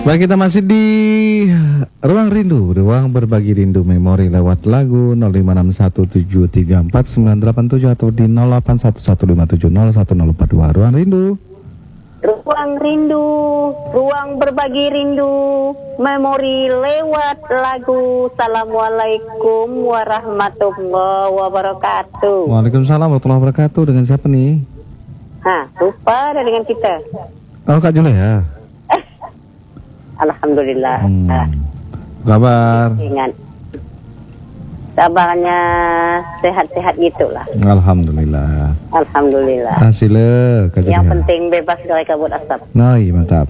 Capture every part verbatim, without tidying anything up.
Baik, kita masih di Ruang Rindu, Ruang Berbagi Rindu Memori lewat lagu nol lima enam satu tujuh tiga empat sembilan delapan tujuh atau di nol delapan satu satu lima tujuh nol satu nol empat dua. Ruang Rindu. Ruang Rindu, Ruang Berbagi Rindu Memori lewat lagu. Assalamualaikum warahmatullahi wabarakatuh. Waalaikumsalam warahmatullahi wabarakatuh. Dengan siapa nih? Hah, lupa ada dengan kita. Oh, Kak Julia. Alhamdulillah. Hmm. Ah, kabar? ingat. Kabarnya sehat-sehat gitulah. Alhamdulillah. Alhamdulillah. Hasilnya Kak Julia. Yang penting bebas dari kabut asap. Nah, iya, mantap.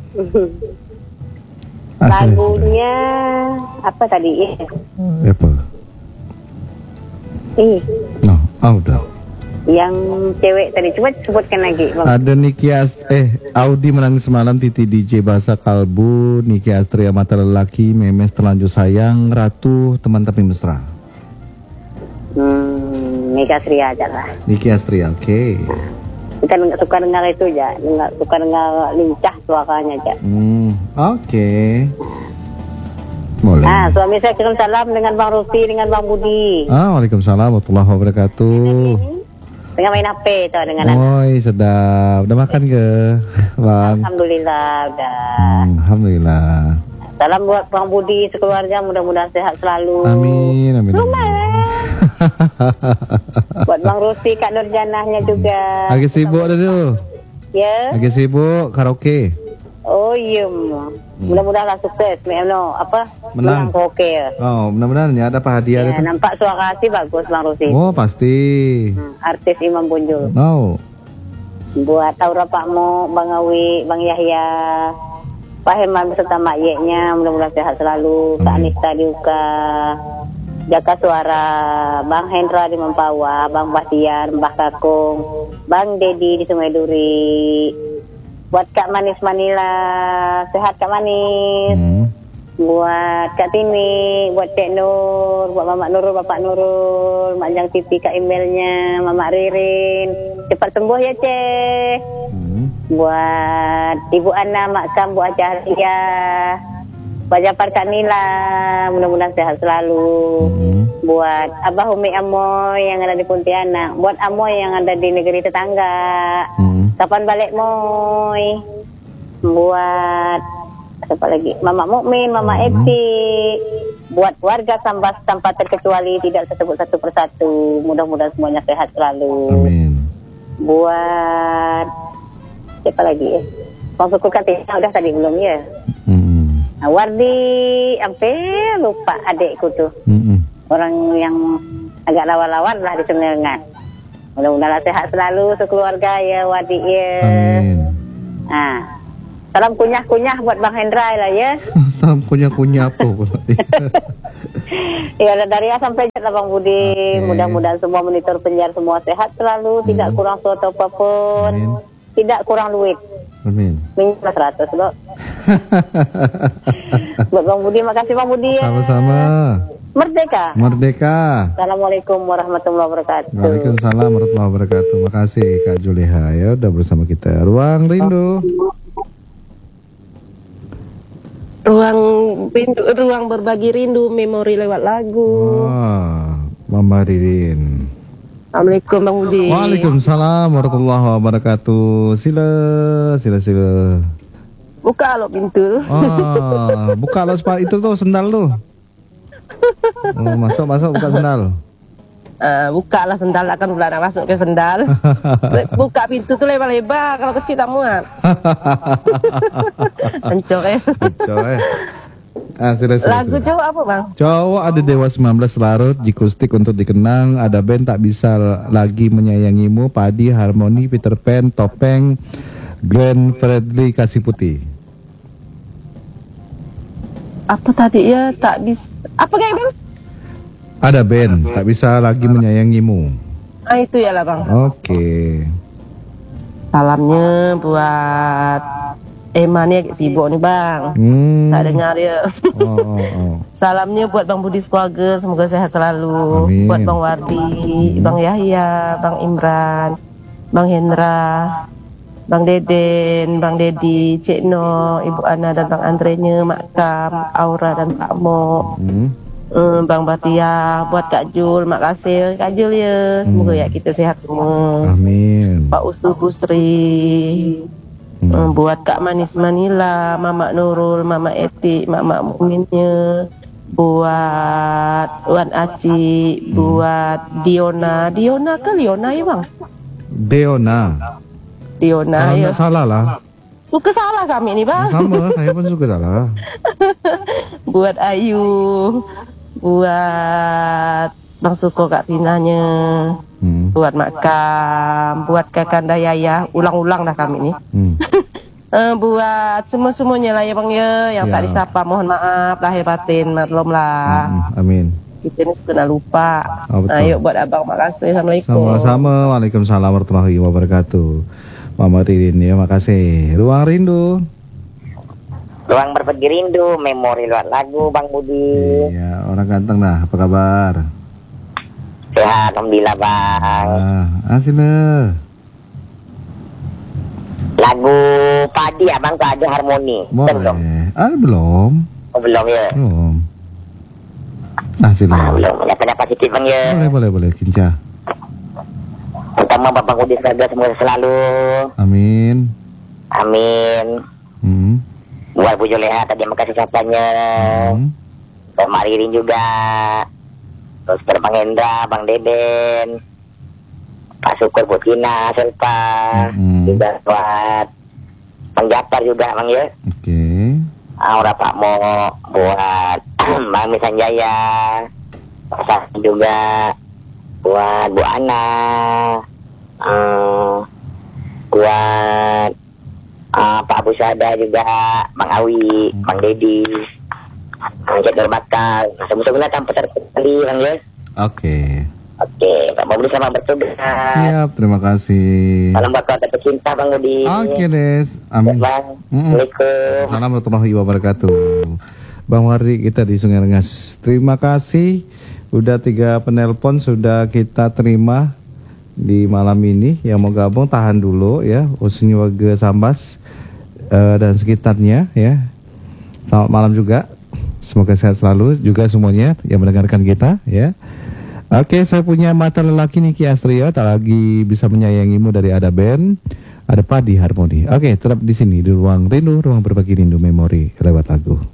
Lagunya apa tadi? Ih. Apa? Ih. No, oh, udah. Yang cewek tadi, coba sebutkan lagi, Bang. Ada Niki Ast eh Audi menangis semalam, Titi D J Bahasa Kalbu, Niki Astria Mata Lelaki, Memes Terlanjur Sayang, Ratu Teman Tapi Mesra. Hmm, Nika Sri aja lah. Niki Astria, oke. Okay. Kita nggak suka dengar itu aja, nggak suka dengar lincah suaranya aja. Hmm, oke. Okay. Boleh. Ah, suami saya kirim salam dengan Bang Rufi, dengan Bang Budi. Ah, waalaikumsalam warahmatullahi wabarakatuh. Dengan main H P tuh dengan anak. Woi, sedap. Udah makan ke, Bang? Alhamdulillah, udah. Hmm, Alhamdulillah. Salam buat Bang Budi sekeluarga, mudah-mudahan sehat selalu. Amin, amin. Lumayan. Buat Bang Rufi, Kak Nurjanahnya juga. Lagi sibuk ada tuh. Ya. Lagi sibuk karaoke. Oh iya, mudah-mudahan sukses. No, apa? Menang. Karaoke ya. Oh, mudah-mudahan ya ada apa hadiah Ya, itu. nampak suara sih bagus Bang Rufi. Oh, pasti. Hmm, artis Imam Bunjul. No. Buat Aura Pak Mo, Bang Awi, Bang Yahya, Pak Herman beserta Mak Yeknya, mudah-mudahan sehat selalu. Kak Anissa di U K A, Jaka Suara, Bang Hendra di Mempawa, Bang Bahtiar, Mbah Kakung, Bang Dedi di Sungai Duri. Buat Kak Manis Manila, sehat Kak Manis. Hmm. Buat Kak Tini, buat Cek Nur, buat Mamak Nurul, Bapak Nurul, Mak Jang Titi, Kak emailnya, Mamak Ririn. Cepat sembuh ya, Cek. Hmm. Buat Ibu Ana, Mak Sam, Bu Acaria, Pak Japar, Kak Nila, mudah-mudahan sehat selalu. Hmm. Buat Abah Umi Amoy yang ada di Pontianak, buat Amoy yang ada di negeri tetangga. Hmm. Kapan balik Moy? Buat siapa lagi? Mama Mukmin, Mama Hmm. Eti. Buat warga Sambas tanpa terkecuali, tidak tersebut satu persatu. Mudah-mudahan semuanya sehat selalu. Amin. Buat siapa lagi? Bang Suku Katina udah tadi belum ya? Hmm. Nah, Wardi, sampai lupa adekku tuh. Hmm. Orang yang agak lawan-lawan lah di Semerengan. Mudah-mudahan sehat selalu sekeluarga ya, Wardi ya. Amin. Nah, salam kunyah-kunyah buat Bang Hendra lah ya. Salam kunyah-kunyah apa pula? Ya, dari A sampai Z lah Bang Budi. Okay. Mudah-mudahan semua monitor penyiar semua sehat selalu, hmm. tidak kurang suatu apapun. Amin. Tidak kurang duit. Amin. Minimal seratus loh. Buat Bang Budi, makasih Bang Budi ya. Sama-sama. Merdeka. Merdeka. Assalamualaikum warahmatullahi wabarakatuh. Waalaikumsalam warahmatullahi wabarakatuh. Makasih Kak Juleha ya udah bersama kita. Ruang Rindu. Ruang rindu, ruang berbagi rindu memori lewat lagu. Wah, Mama Ririn. Assalamualaikum Bang Budi. Waalaikumsalam warahmatullahi wabarakatuh. Sila, sila, sila. Buka lo pintu. Ah, buka lo sepatu itu tuh sendal tuh. Oh, masuk, masuk, buka sendal. Uh, buka lah sendal, akan pula nak masuk ke sendal. Buka pintu tuh lebar-lebar, kalau kecil tak muat. Ancur eh. Ancur eh. Ah, sudah, sudah, lagu sudah. cowok apa Bang? Cowok ada Dewa sembilan belas Larut, Jikustik untuk dikenang, ada band Tak Bisa Lagi Menyayangimu, Padi, Harmoni, Peter Pan, Topeng, Glenn Fredly, Kasih Putih. Apa tadi ya? Tak bisa. Apa kayak Bang? Ada band Tak Bisa Lagi Menyayangimu. Ah itu ya lah Bang. Oke. Salamnya buat Emma nih agak sibuk nih Bang. Hmm. Tak dengar dia. Oh, oh, oh. Salamnya buat Bang Budi sekeluarga, semoga sehat selalu. Amin. Buat Bang Wardi, Hmm. Bang Yahya, Bang Imran, Bang Hendra, Bang Deden, Bang Dedi, Cik No, Ibu Ana dan Bang Andrenya, Mak Kam, Aura dan Pak Mo, Hmm. uh, Bang Batia, buat Kak Jul, makasih Kak Jul ya. Semoga Hmm. ya kita sehat semua. Amin. Pak Ustul Busri, Hmm. uh, buat Kak Manis Manila, Mama Nurul, Mama Eti, Mama Mukminnya, buat Wan Aci, Hmm. buat Diona, Diona kan Liona ya bang? Deona. Diona Kalau ya. nggak salah lah. Suka salah kami nih bang. Sama, saya pun suka salah. Buat Ayu, buat Bang Suko Kak Tinanya, Hmm. buat Makam, buat Kakanda Yaya, ulang-ulang dah kami nih. Hmm. Eh, buat semua-semuanya lah ya bang ya, yang tak Siap. disapa mohon maaf lahir batin, maklum lah. Hmm. Amin. Kita ini suka nak lupa. Oh, betul. Ayo buat abang, makasih. Assalamualaikum. Sama-sama. Waalaikumsalam warahmatullahi wabarakatuh. Mama Ririn ya, makasih. Ruang Rindu. Ruang Berbagi Rindu, memori lewat lagu Bang Budi. Iya, orang ganteng dah. Apa kabar? Sehat, alhamdulillah Bang. Ah, akhirnya. Lagu Padi Abang tuh ada harmoni. Betul belum? Boleh. Ah, belum. Oh, belum ya? Belum. Ah, Ah, silakan. belum. Nyata-nyata positif Bang ya. Boleh, boleh, boleh. Kinca. Pertama Bapak Budi semoga semoga selalu. Amin. Amin. Hmm. Buat Bu Juleha tadi makasih sapanya. Hmm. Buat Mak Ririn juga. Terus buat Bang Hendra, Bang Deden. Pak Syukur, Bu Tina, Selpa. Hmm. Juga buat Bang Japar juga Bang ya. Oke. Aura Pak Mo, buat Bang Misan Jaya, Pak Sasi juga, buat Bu Ana, eh, buat eh, Pak Abu Sada juga, Bang Awi, Bang Dedi, Bang Jadwal Bakal, semua-semua tanpa terkali Bang ya. Oke. Oke, Pak Budi selamat bertugas. Siap, terima kasih. Salam bakal tetap cinta Bang Budi. Oke, Des. Amin. Bang, Mm-mm. Assalamualaikum. Assalamualaikum warahmatullahi wabarakatuh. Bang Wardi kita di Sungai Rengas. Terima kasih. Udah tiga penelpon sudah kita terima di malam ini. Yang mau gabung tahan dulu ya. Usinya warga Sambas eh, dan sekitarnya ya. Selamat malam juga. Semoga sehat selalu juga semuanya yang mendengarkan kita ya. Oke, saya punya mata lelaki Niki Astria, tak lagi bisa menyayangimu dari Ada Band, ada Padi Harmoni. Oke, tetap di sini di Ruang Rindu, Ruang Berbagi Rindu Memori lewat lagu.